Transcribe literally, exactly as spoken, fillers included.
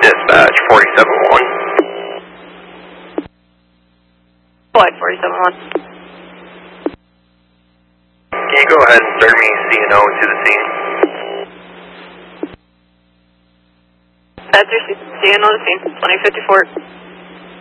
dispatch, forty-seven one. Flight forty-seven one. Can you go ahead and start me C and O to the scene? That's your C and O to the scene, twenty fifty-four.